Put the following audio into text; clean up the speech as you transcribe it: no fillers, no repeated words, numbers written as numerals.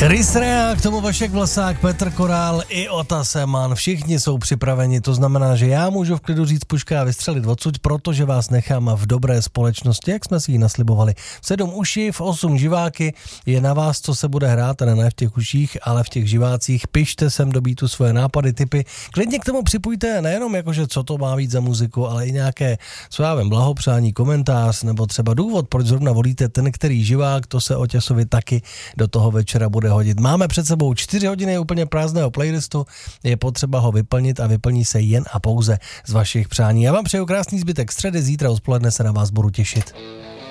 Chris Rea, k tomu Vašek Vlasák, Petr Korál i Ota Seman, všichni jsou připraveni, to znamená, že já můžu v klidu říct puška a vystřelit odsud, protože vás nechám v dobré společnosti, jak jsme si ji naslibovali. 7 uši, v 8 živáky, je na vás, co se bude hrát, a ne v těch uších, ale v těch živácích. Pište sem do beatu svoje nápady, tipy. Klidně k tomu připojte nejenom jakože co to má být za muziku, ale i nějaké svávem blahopřání, komentář nebo třeba důvod, proč zrovna volíte ten, který živák, to se Oťasovi taky do toho večera bude hodit. Máme před sebou 4 hodiny úplně prázdného playlistu, je potřeba ho vyplnit a vyplní se jen a pouze z vašich přání. Já vám přeju krásný zbytek středy, zítra odpoledne se na vás budu těšit.